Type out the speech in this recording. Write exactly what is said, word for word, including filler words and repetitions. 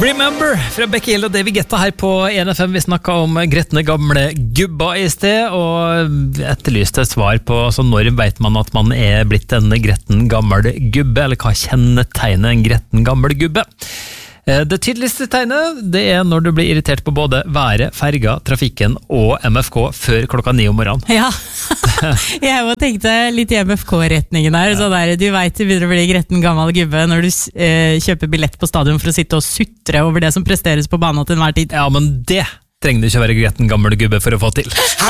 Remember fra Becky Hill og David Guetta her på E N F M. Vi snakket om gretne gamle gubba i sted, og etterlyste svar på så når vet man at man er blitt en gretten gammel gubbe, eller hva kjennetegner en gretten gammel gubbe? Det tydeligste tegnet, det er når du blir irritert på både været, ferga, trafikken og M F K før klokka ni om morgenen. Ja, jeg må tenkte litt i M F K-retningen her, så der, du vet du begynner å bli gretten gammel gubbe når du eh, kjøper billett på stadion for å sitte og sutre over det som presteres på banen til enhver tid. Ja, men det trenger du ikke være gretten gammel gubbe for å få til.